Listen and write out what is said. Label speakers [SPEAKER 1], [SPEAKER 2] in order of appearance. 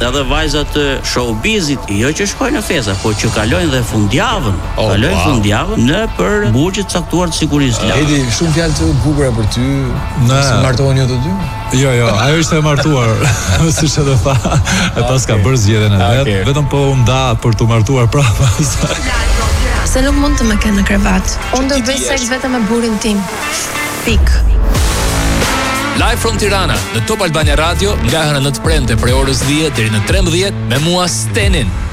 [SPEAKER 1] edhe vajzat të showbizit, jo që shkojnë në festa, po që kalojnë dhe fundjavën. Fundjavën në për burgje të caktuar të sigurisë.
[SPEAKER 2] Edi, shumë fjalë të bukura për ty. Si martohen ju të dy?
[SPEAKER 3] Jo, ajo ishte e martuar, siç edhe tha, e pas ka bërë zgjedhjen e vet, vetëm po u nda për të martuar prapa.
[SPEAKER 4] Se nuk mund të më kenë në krevat. Unë do bëj seks vetëm me burrin tim. Pik.
[SPEAKER 5] Live from Tirana në Top Albania Radio nga hëna 9 premte prej orës 10 deri në 13 me mua Stenin.